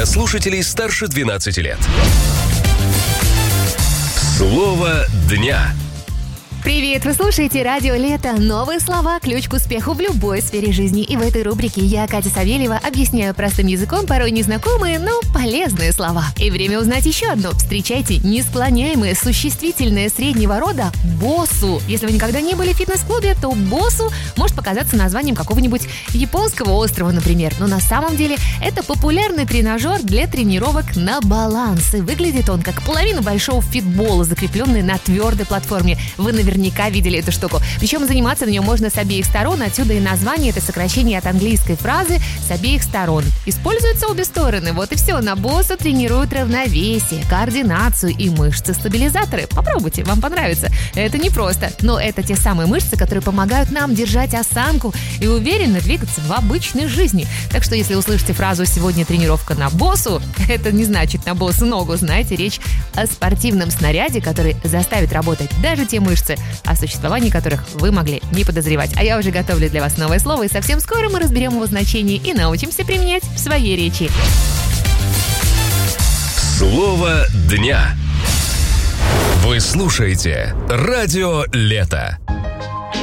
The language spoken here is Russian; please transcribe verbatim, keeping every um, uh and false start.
слушателей старше двенадцати лет. Слово дня. Привет! Вы слушаете «Радио Лето». Новые слова – ключ к успеху в любой сфере жизни. И в этой рубрике я, Катя Савельева, объясняю простым языком порой незнакомые, но полезные слова. И время узнать еще одно. Встречайте несклоняемые существительные среднего рода «боссу». Если вы никогда не были в фитнес-клубе, то «боссу» может показаться названием какого-нибудь японского острова, например. Но на самом деле это популярный тренажер для тренировок на баланс. И выглядит он как половина большого фитбола, закрепленный на твердой платформе. Вы наверняка Наверняка видели эту штуку. Причем заниматься на нем можно с обеих сторон. Отсюда и название — это сокращение от английской фразы «с обеих сторон». Используются обе стороны. Вот и все. На боссу тренируют равновесие, координацию и мышцы-стабилизаторы. Попробуйте, вам понравится. Это непросто, но это те самые мышцы, которые помогают нам держать осанку и уверенно двигаться в обычной жизни. Так что если услышите фразу «сегодня тренировка на боссу», это не значит на боссу ногу. Знаете, речь о спортивном снаряде, который заставит работать даже те мышцы, о существовании которых вы могли не подозревать. А я уже готовлю для вас новое слово, и совсем скоро мы разберем его значение и научимся применять в своей речи. Слово дня. Вы слушаете «Радио Лето».